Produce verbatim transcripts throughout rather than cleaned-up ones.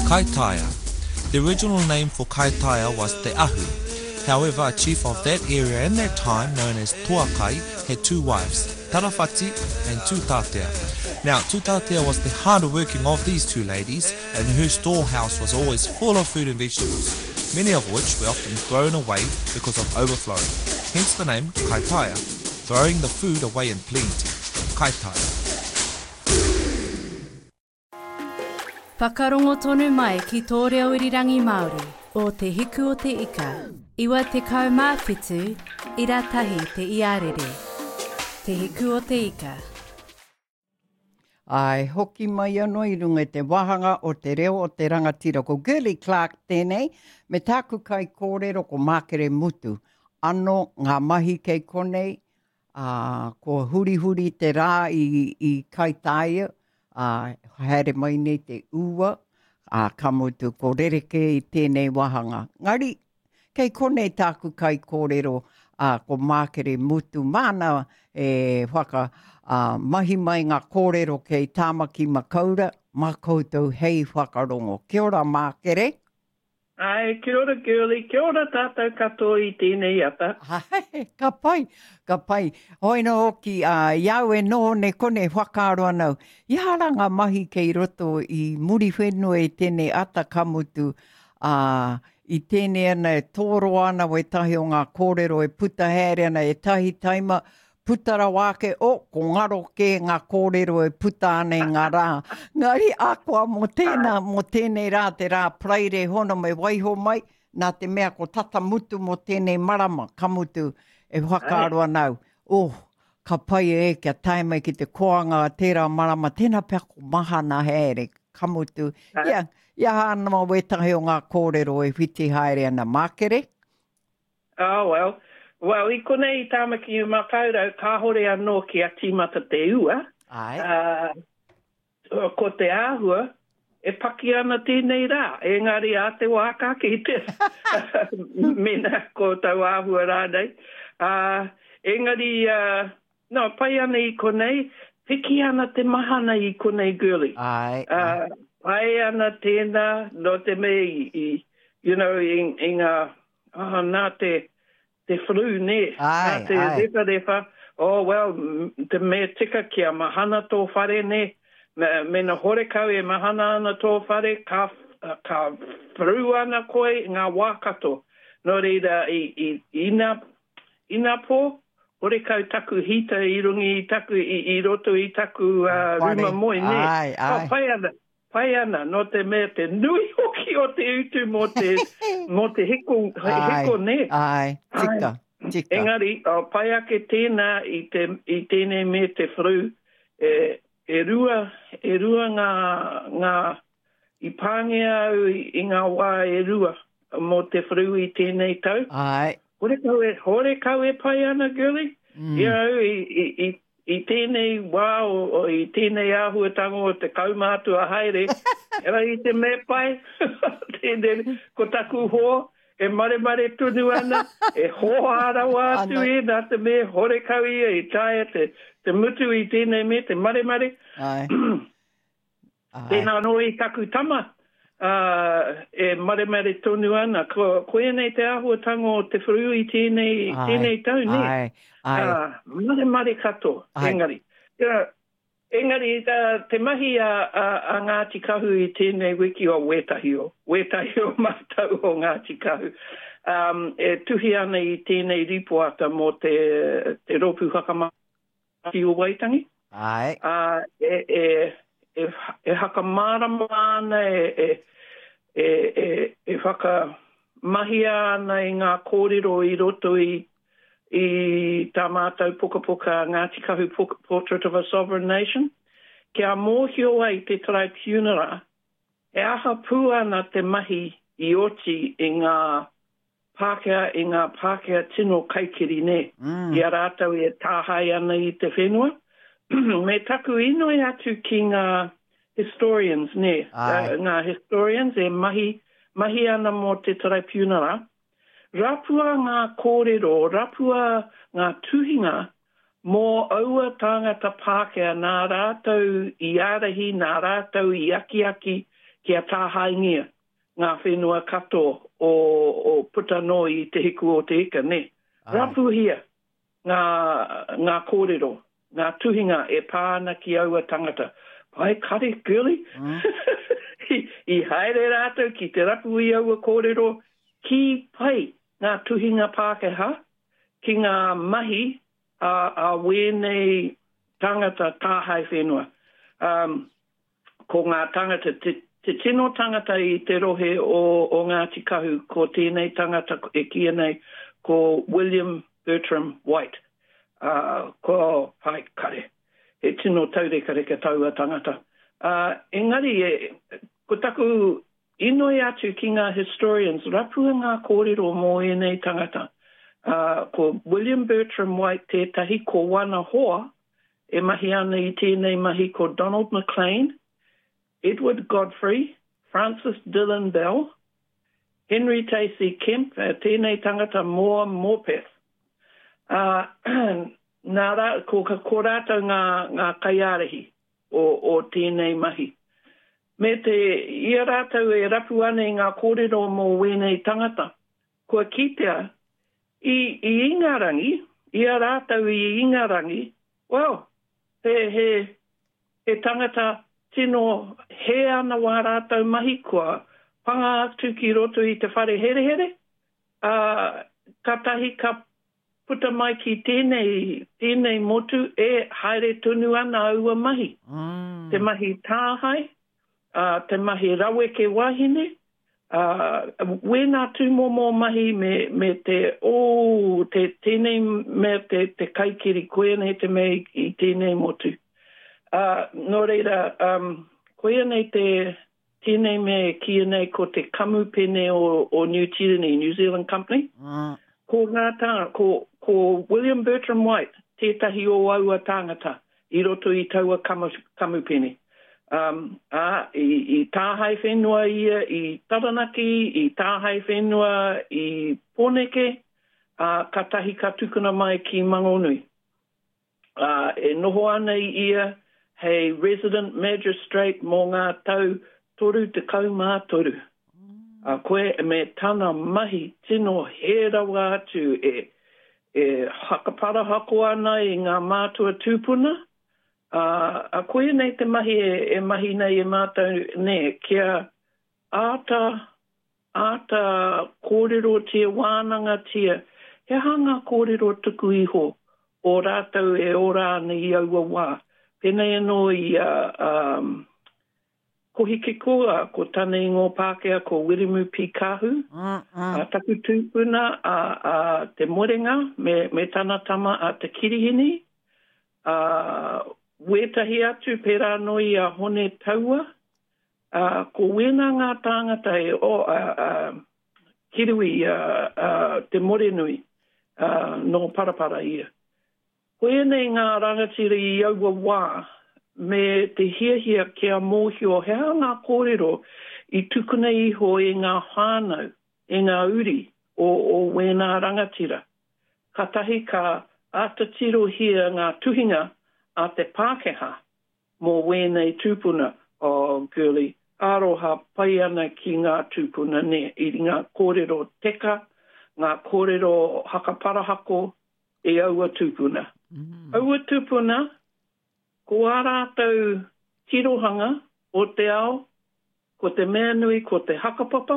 Kaitaia. The original name for Kaitaia was Te Ahu. However, a chief of that area in that time, known as Toakai, had two wives, Tarawhati and Tūtātea. Now, Tūtātea was the harder working of these two ladies, and her storehouse was always full of food and vegetables, many of which were often thrown away because of overflowing. Hence the name Kaitaia, throwing the food away in plenty. Kaitaia. Whakarongo tonu mai ki tō reo irirangi Māori o te hiku o te ika. Iwa te kaumāwhitu, ira tahi te iarere. Te hiku o te ika. Ai, hoki mai anō i runga te wahanga o te reo o te rangatira. Ko Girly Clark tēnei, me tāku kai kōrero ko Mākere Mutu. Ano ngā mahi kei konei, uh, ko huri huri te rā i, i Kaitaia, uh, haere mai nei te ua, uh, ka mutu ko rereke i tēnei wahanga. Ngari, kei konei tāku kai kōrero uh, ko Mākere Mutu. Mana e whaka uh, mahi mai ngā kōrero kei Tāmaki Makaura, mā koutou hei whakarongo. Kia ora Mākere. Ai, kia ora Girly, kia ora tātou katoa i tēnei ata. Ai, ka pai, ka pai. Hoina hoki, uh, iau e no ne kone whakaaro anau. Iara ngā mahi kei roto i muri whenua e tēnei ata kamutu. Uh, I tēnei ana e tōro ana o e tahi o ngā kōrero e puta here ana e tahi taima putara wāke o ko ngaro ke ngā kōrero e puta ana i ngā rā. Ngari akua mo tēnā, mo tēnei rā te rā praire hono me waiho mai, nā te mea ko tata mutu mo tēnei marama kamutu e whakaaro anau. Oh, ka pai e kia taimai ki te koanga a tērā marama, tēnā pia ko mahana here kamutu. Ia, yeah, ia hana mo wetahi o ngā kōrero e whiti haere ana Mākere. Oh, well. Well, i konei Tāmaki Makaurau, ka hore anō ki a tīmata te ua. Ai. Uh, ko te āhua, e paki ana tēnei rā. Engari a te wāka ki te mena ko tau āhua rādei. Uh, engari, uh, no, pai ana i konei, piki ana te mahana i konei Girly. Ai. Uh, pai ana tēnā, no te me i, i you know, i, i ngā, oh, nā te... te flu ne, ai, te ai. repa repa, oh well, te me tika kia mahana tō whare ne, me, me na hore kau e mahana ana tō whare, ka, ka fru ana koe ngā wākato. Nō reira, i, i, ina, ina pō, hore kau taku hita i rungi i taku, i, i roto i taku uh, ruma moi ne. Ai, ai. Oh, pai ana, pai ana, no te me te nui hoki o te utu mo te, mo te heko, heko ne. Ai, tika, tika. Engari, o pai ake tēnā i, te, i tēnei me te whru, e, e rua, e rua ngā, ngā, i pāngia au i, i ngā wā e rua mo te whru i tēnei tau. Ai. Hore kau e, hore kau e pai ana, Girly? Mm. Ia au, i, i, i I tēnei wā o, o i tēnei āhuatango o te kaumātua haere, era i te me pai, tēnei, ko taku hoa, e mare mare tunu ana, e hoa ara wā atu e, nā te me hore kau ia, i taia te, te mutu i tēnei me, te mare mare. Ai. Tēnā no i taku tama, uh, e mare mare tunu ana, ko, koe nei te āhuatango o te whuru i tēnei, tēnei tau, ne? Ai. Ai. Uh, mare mare kato, ai. Engari. Yeah, engari, uh, te mahi a, a, a Ngāti Kahu i tēnei wiki o Wetahi o. Wetahi o mātau o Ngāti Kahu. Um, e tuhi ana i tēnei ripoata mo te, te ropu hakamati o Waitangi. Ai. Uh, e, e, e, e hakamārama ana, e, e, e, e, e whakamahi ana i ngā kōrero i roto i i tā mātou puka puka Ngāti Kahu Portrait of a Sovereign Nation. Kia mōhio ai te tribunera, e aha pū ana te mahi i oti i ngā Pākehā, i ngā Pākehā tino kaikiri ne. Mm. Ia rātau e tāhai ana i te whenua. Me taku inoi atu ki ngā historians ne. Uh, ngā historians e mahi, mahi ana mo te tribunera. Rapua ngā kōrero, rapua ngā tuhinga mō aua tāngata Pākehā nā rātou i ārahi, nā rātou i aki aki kia tāhaingia ngā whenua kato o, o Putano i te hiku o te ika, ne. Ai. Rapuhia ngā, ngā kōrero, ngā tuhinga e pāna ki aua tangata. Pai kare, girly? Mm. I, I haere rātou ki te rapu i aua kōrero, ki pai ngā tuhinga Pākehā, ki ngā mahi a, a wēnei tangata tāhai whenua. Um, ko ngā tangata, te, te tino tangata i te rohe o, o Ngāti Kahu, ko tēnei tangata e kia nei, ko William Bertram White. Uh, ko pai kare. E tino taureka reka taua tangata. Uh, engari, e, ko taku inoi atu ki ngā historians, rapua ngā kōrero mō e nei tangata. Uh, ko William Bertram White, tētahi ko wana hoa, e mahi ana i tēnei mahi ko Donald McLean, Edward Godfrey, Francis Dillon Bell, Henry Tacey Kemp, uh, tēnei tangata Moa Morpeth. Uh, nā rā, ko ka kōrātau ngā, ngā kaiarehi o, o tēnei mahi. Me te ia rātau e rapu ane ngā kōrero mō wēnei tangata. Kua kitea, i, i ingarangi, ia rātau i ingarangi, well, he, he, he tangata tino he ana wā rātau mahi kua panga atu ki roto i te whare here here. Uh, ka tahi ka puta mai ki tēnei, tēnei motu e haere tunu ana aua mahi. Mm. Te mahi tāhai, uh, te mahi rawe ke wahine, uh, wēnā tūmomo mahi me, me te, o, te tēnei me te, te kaikiri koe nei te mei i tēnei motu. Uh, nō reira, um, koe nei te tēnei me kia nei ko te kamupene o, o New Tyranny, New Zealand Company. Mm. Ko ngā tanga, ko, ko William Bertram White, tētahi o aua tāngata, i roto i taua kamu, kamupene. Um, a, i, i tāhai whenua ia, i Taranaki, i tāhai whenua i Pōneke, a, ka tahi ka tukuna mai ki Mangonui. Uh, e noho ana i ia, hei resident magistrate mō ngā tau toru te kaumā toru. A koe me tana mahi tino he rawa atu e, e hakapara hako ana i ngā mātua tūpuna. Uh, a koe nei te mahi e, e mahi nei e mātou ne, kia āta, āta kōrero tia, wānanga tia, he hanga kōrero tuku iho o rātou e ora ana i aua wā. Pēnei anō i uh, um, ko hiki koa, ko tane ngō Pākehā, ko Wirimu Pikahu, mm, mm. a taku tūpuna, a, a te morenga, me, me tana tama a te kirihini, a wētahi atu pērā noi a hone taua, a ko wēnā ngā tāngata e o a, a kirui a, a te morenui, a, no parapara ia. Koe nei ngā rangatira i aua wā, me te hiahia kia mōhio, hea ngā kōrero i tukuna iho e ngā whānau, e ngā uri o, o wēnā rangatira. Ka tahi ka atatiro hia ngā tuhinga a te Pākehā mō wēnei tūpuna o oh, girly. Aroha pai ana ki ngā tūpuna ne, i ngā kōrero teka, ngā kōrero hakaparahako e aua tūpuna. Mm. Aua tūpuna, ko ārātou tirohanga o te ao, ko te mea nui, ko te hakapapa,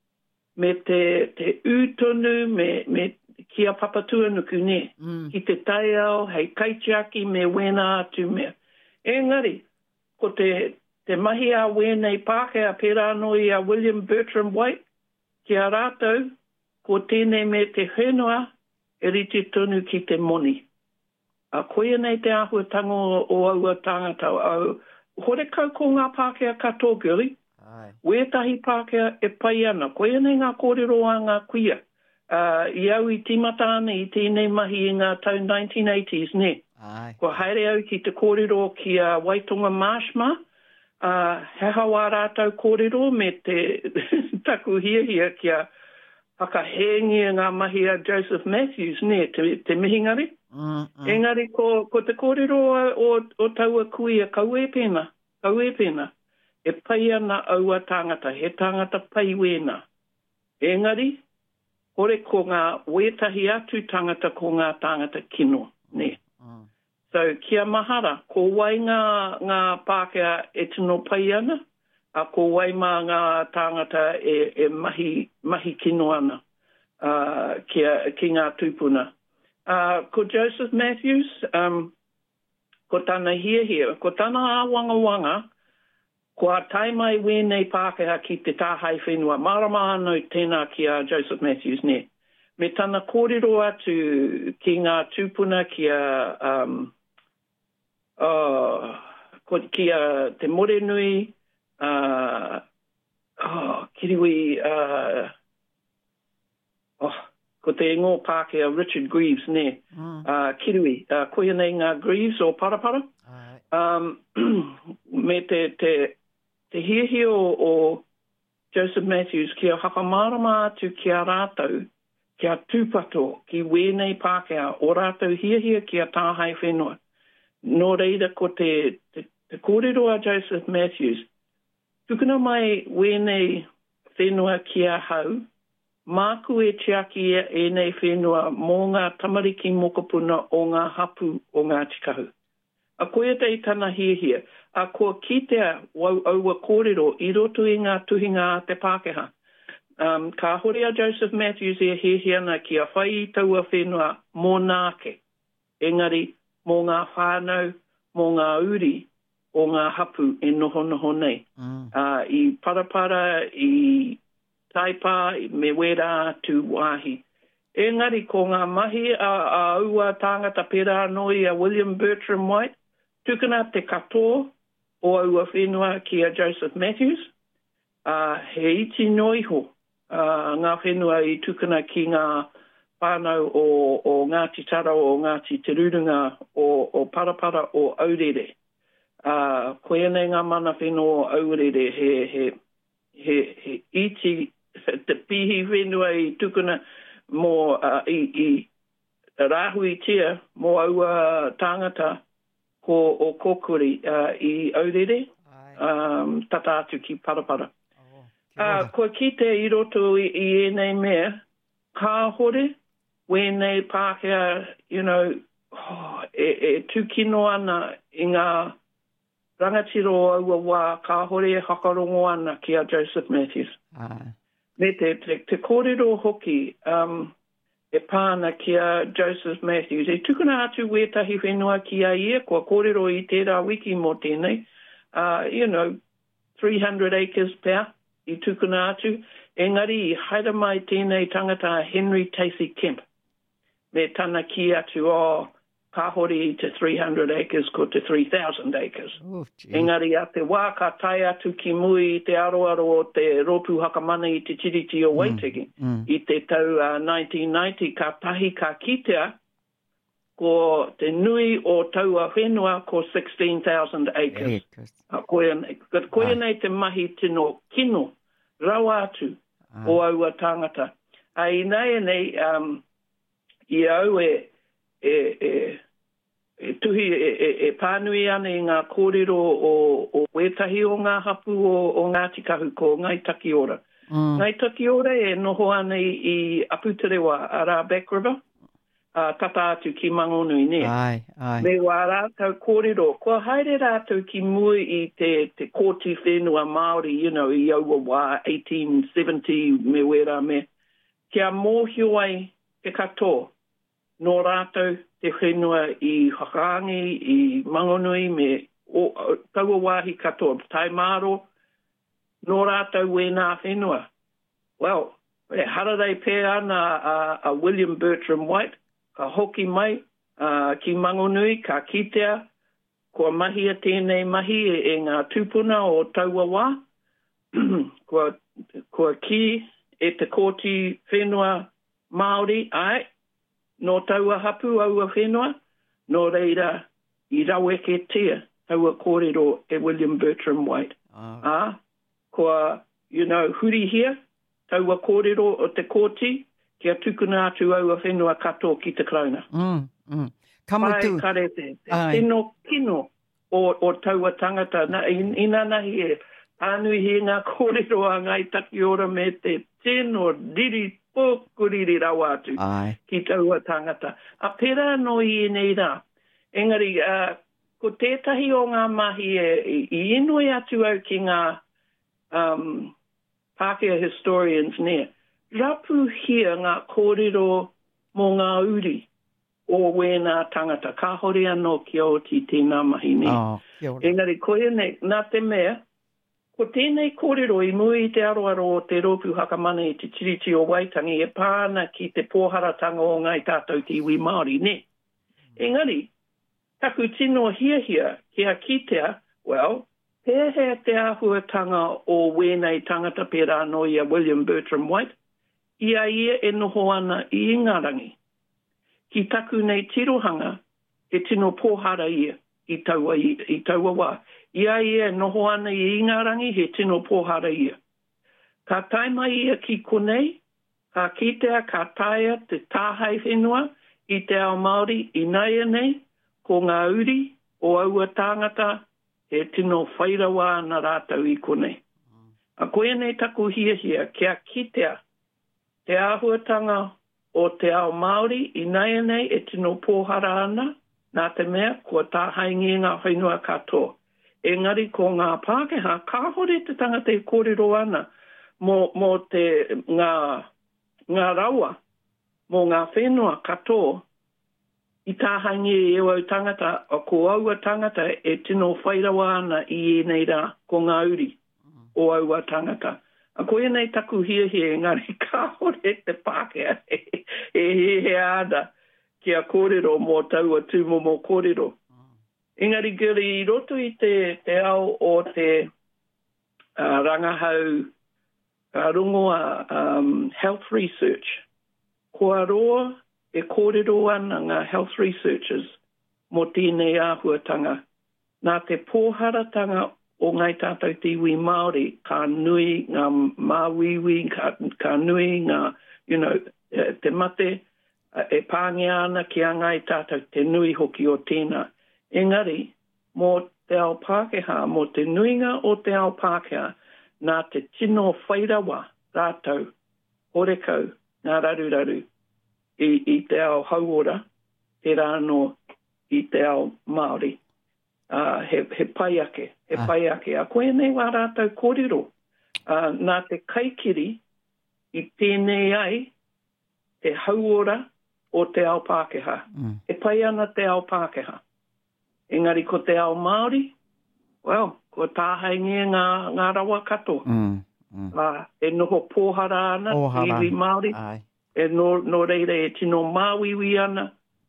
me te, te ūtonu, me, me kia papatua nuku ne, mm. ki te tai ao, hei kaitiaki me wēnā atu mea. Engari, ko te, te mahi a wēnei Pākehā pērā noi a William Bertram White, ki ārātou, ko tēnei me te whenua, e riti tonu ki te moni. A koe nei te ahuatanga o, o aua tāngata au. Hore kau ko ngā Pākehā katoa, girly. Wētahi Pākehā e pai ana. Koe nei ngā kōrero a ngā kuia. Uh, I au i timata ana i tēnei mahi i ngā tau nineteen eighties, ne? Ai. Ko haere au ki te kōrero ki a uh, Waitonga Marshma. Uh, he hawa rātau kōrero me te taku hiahia ki a whakahengia ngā mahi a Joseph Matthews, ne? Te, te mihingari. Mm, mm. Engari, ko, ko te kōrero o, o taua kuia, kaue pēna, kaue pēna. e pai ana aua tangata, he tangata pai wena. Engari, hore ko ngā wetahi atu tangata ko ngā tangata kino, ne. Mm. So, kia mahara, ko wai ngā, ngā Pākehā e tino pai ana, a ko wai mā ngā tangata e, e mahi, mahi kino ana, uh, kia, ki ngā tūpuna. Uh, ko Joseph Matthews, um, ko tana hia hia, ko tana a wanga wanga, ko a tai mai wēnei Pākehā ki te tāhai whenua. Marama anō tēnā ki a Joseph Matthews ne. Me tana kōrero atu ki ngā tūpuna ki a, um, uh, ko, ki a te more nui, uh, oh, kiriwi, uh, oh, ko te ngō Pākehā Richard Greaves ne. Mm. Uh, kiriwi, uh, koia nei ngā Greaves o Parapara. Uh. Um, me te, te Te hihi o, o Joseph Matthews kia whakamarama atu kia rātou, kia tūpato ki wēnei Pākehā, o rātou hiahia kia tāhai whenua. Nō reira ko te, te, te kōrero a Joseph Matthews, tukuna mai wēnei whenua kia hau, māku e tiaki e nei whenua mō ngā tamariki mokopuna o ngā hapu o ngā tikahu. A koia tei tana hiahia, a kua kitea wau aua kōrero i roto i ngā tuhinga a te Pākehā. Um, ka hore a Joseph Matthews e hiahiana ki a whai i taua whenua mō nāke. Engari, mō ngā whānau, mō ngā uri o ngā hapu e noho noho nei. Mm. Uh, I parapara, i taipa, i me wera tu wāhi. Engari, ko ngā mahi a, a aua tāngata pera anoi a William Bertram White, tukuna te katoa o aua whenua ki a Joseph Matthews. Uh, he iti noiho uh, ngā whenua i tukuna ki ngā whānau o, o Ngāti Tara o Ngāti Te Rurunga o, o Parapara o Aurere. Uh, koe nei ngā mana whenua o Aurere he, he, he, he iti te pihi whenua i tukuna mō uh, i, i rāhui tia mō aua tāngata ko o kokuri uh, i Aurere, um, tata atu ki Parapara. Oh, uh, ko ki te i roto i, i enei mea, ka hore, wēnei Pākehā, you know, oh, e, e tūkino ana i ngā rangatiro aua wā, ka hore e hakarongo ana ki a Joseph Matthews. Ai. Me te, te, te kōrero hoki, um, e pāna ki a Joseph Matthews. E tukuna atu wētahi whenua ki a ia, kua kōrero i tērā wiki mō tēnei. Uh, you know, three hundred acres pēr i tukuna atu. Engari i haere mai tēnei tangata Henry Tacey Kemp. Me tana ki atu o ka hori i te three hundred acres ko te three thousand acres. Oh, engari a te wā ka tai atu ki mui i te aroaro o te ropu hakamana i te tiriti o Waitegi. Mm, mm. I te tau uh, nineteen ninety ka tahi ka kitea ko te nui o taua whenua ko sixteen thousand acres. A koe nei te mahi tino kino rawa atu ah. o aua tangata. A i nei nei um, i au e E, e, e tuhi e, e, e pānui ana i ngā kōrero o, o wetahi o ngā hapu o, o Ngāti Kahu ko Ngai Takiora. Mm. Ngai Takiora e noho ana i, i Aputerewa a rā Back River, uh, tata atu ki Mangonui ne. Ai, ai. Me wā rātau kōrero, kua haere rātau ki mui i te, te kōti whenua Māori, you know, i aua wā eighteen seventy me wera me. Kia mōhio ai te katoa. Nō rātou te whenua i Hakaangi, i Mangonui, me o, o, taua wāhi katoa, tai māro, nō rātou wēnā whenua. Well, e haradei pē ana a, a William Bertram White, ka hoki mai, uh, ki Mangonui, ka kitea, kua mahi a tēnei mahi e, e ngā tūpuna o taua wā, kua, kua ki e te kōti whenua Māori, ai, no taua hapu aua whenua, no reira i raweke tia taua kōrero e William Bertram White. Oh. Ah, kua, you know, huri hia, taua kōrero o te kōti, kia tukuna atu aua whenua kato ki te krauna. Mm, mm. Kamutu. Pai kare te, te tino kino o, o taua tangata. Na, in, ina nahi e anui he ngā kōrero a ngai taki ora me te tēno riri pōkuriri rawa atu Ai. ki taua tangata. A pera no i nei rā. Engari, uh, ko tētahi o ngā mahi e, i inoi atu au ki ngā um, Pākehā historians nea. Rapu hia ngā kōrero mō ngā uri o wēnā tangata. Ka hore anō ki oti tēnā mahi nea. Oh, kia ora. Engari, koe nei, nā te mea, ko tēnei kōrero i mui te aroaro o te rōpū hakamane i te tiriti o Waitangi e pāna ki te pōharatanga o ngai tātou te iwi Māori, ne? Engari, taku tino hia hia kia kitea, well, pēhea te āhuatanga o wēnei tangata pērā no ia William Bertram White, ia ia e noho ana i Ingarangi. Ki taku nei tirohanga, e tino pōhara ia i taua, i, i taua wā. Ia ia e noho ana i Ingarangi, he tino pōhara ia. Ka taima ia ki konei, ka kitea, ka taia te tāhai whenua i te ao Māori i naia nei, ko ngā uri o aua tāngata, he tino whairawa ana rātau i konei. A koe nei taku hia hia, kia kitea, te āhuatanga o te ao Māori i naia nei e tino pōhara ana, nā te mea, kua tāhaingi ngā whainua katoa. Engari ko ngā Pākehā, ka hore te tangata e kōrero ana mō, mō te ngā, ngā rawa, mō ngā whenua katoa, i tāhangi e au tangata, o ko aua tangata e tino whairawa ana i e nei rā, ko ngā uri o aua tangata. A koe nei taku hia hia, engari ka hore te Pākehā e he he ana kia kōrero mō taua tūmo mō kōrero. Engari giri i roto i te, te ao o te uh, rangahau uh, rongoa um, health research. Kua roa e kōrero ana ngā health researchers mō tēnei āhuatanga. Nā te pōharatanga o ngai tātou te iwi Māori, ka nui ngā māwiwi, ka, ka nui ngā, you know, te mate, e pāngia ana ki a ngai tātou te nui hoki o tēnā. Engari, mō te ao Pākehā, mō te nuinga o te ao Pākehā, nā te tino whairawa rātou, horekau, ngā raruraru, i, i te ao hauora, te rāno i te ao Māori. Uh, he, he pai ake, he ah. pai ake. A koe nei wā rātou kōrero. Uh, nā te kaikiri i tēnei ai, te hauora o te ao Pākehā. Mm. E pai ana te ao Pākehā. Engari ko te ao Māori, well, ko tāhaingia ngā, ngā rawa katoa. Mm, mm. Uh, e noho pōhara ana, iwi Māori. Ai. E no, no reire e tino māwiwi ana,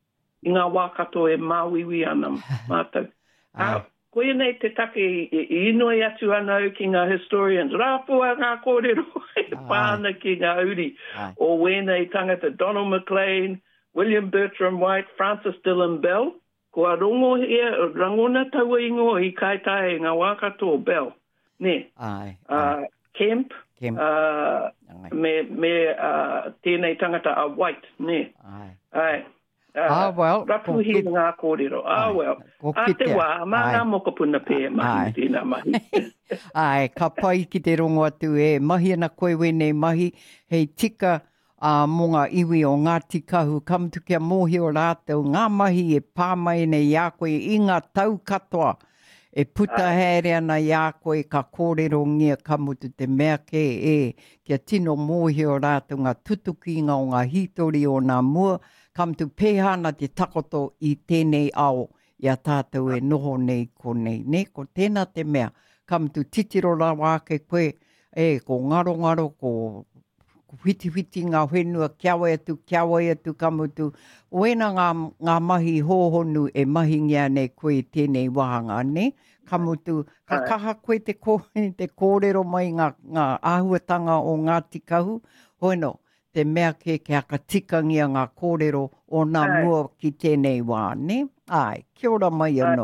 i ngā wā katoa e māwiwi ana mātou. uh, koe nei te take i, i inoi atu ana au ki ngā historians. Rāpua ngā kōrero e pāna ki ngā uri. Ai. O wēnei tangata Donald McLean, William Bertram White, Francis Dillon Bell, ko a rongo hea, rangona taua ingo i kaitae ngā wākato Bell. Ne, ai, uh, ai. Kemp, Kemp. Uh, me, me uh, tēnei tangata a White, ne. Ai. Ai. Uh, ah, well. Rapu hi ngā kōrero. Ah, well. A te wā, mā ngā mokopuna pē mahi tēnā mahi. Ai, ka pai ki te rongo atu e mahi ana koe wenei mahi, hei tika a uh, mō ngā iwi o Ngāti Kahu, kamtu kia mōhi o rātou, ngā mahi e pāmai nei i a koe i ngā tau katoa, e puta here ana i a koe ka kōrero ngia kamutu te mea ke e, kia tino mōhi o rātou ngā tutukinga o ngā hitori o ngā mua, kamtu pēhana te takoto i tēnei ao, i a tātou e noho nei konei. Ne, ko tēnā te mea, kamtu titiro la wāke koe, e, ko ngaro ngaro, ko whiti whiti ngā whenua, kiawe atu, kiawe atu kamutu. Oena ngā, ngā mahi hōhonu e mahi ngia nei koe tēnei wahanga, ne? Kamutu, ka kaha koe te, ko, te kōrero mai ngā, ngā āhuatanga o Ngāti Kahu. Hoeno, te mea ke ke aka tikangia ngā kōrero o ngā Ai. Mua ki tēnei wā, ne? Ai, kia ora mai anō.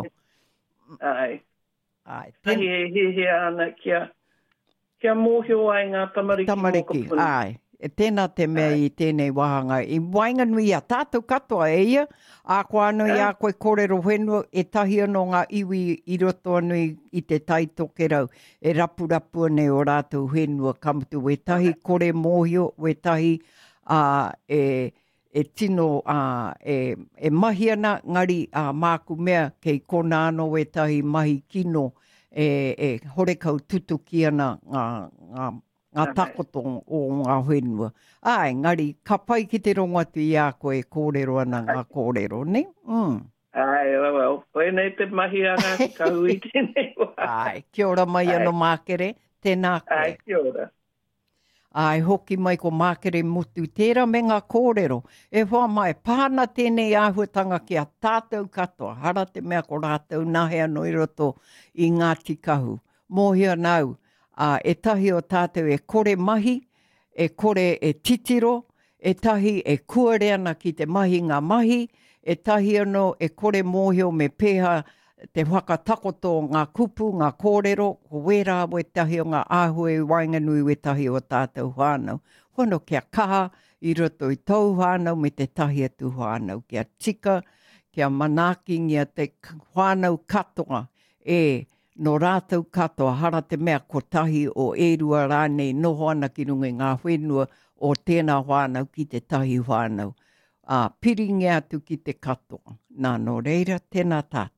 Ai. Ai. Ten... He he he ana kia... Kia mōhio ai ngā tamariki. Tamariki, ai. E tēnā te mea i tēnei wahanga. I wainganui a tātou katoa e ia, a koa anui a koe kōrero whenua, e tahi anō ngā iwi i roto anui i te taitoke rau. E rapu rapu ane o rātou whenua kamutu. We tahi kore mōhio, we tahi uh, e, e tino, uh, e, e mahi ana ngari uh, māku mea kei kona anō we tahi mahi kino e, e horekau tutuki ana ngā, ngā ngā takoto o ngā whenua. Ai, ngari, ka pai ki te rongatu i a koe kōrero ana ngā kōrero, ne? Mm. Ai, well, koe nei te mahi anga ki ka hui tēnei wā. Ai, kia ora mai ano mākere, tēnā koe. Ai, kia ora. Ai, hoki mai ko mākere mutu, tērā me ngā kōrero. E wha mai, pāna tēnei āhuatanga ki a tātou katoa, hara te mea ko rātou nahe anō i roto i ngā tikahu. Mōhia nau, Uh, e tahi o tātou e kore mahi, e kore e titiro, e tahi e kuare ana ki te mahi ngā mahi, e tahi anō e kore mōhio me pēha te whakatakoto ngā kupu, ngā kōrero, ko wera we tahi o ngā āhue wainganui we tahi o tātou whānau. Whano kia kaha i roto i tau whānau me te tahi atu whānau. Kia tika, kia manakingia te whānau katoa e no rātou katoa hara te mea ko tahi o ērua rānei noho ana ki runga ngā whenua o tēnā whānau ki te tahi whānau. Uh, piringi atu ki te katoa. Nā no reira, tēnā tātou.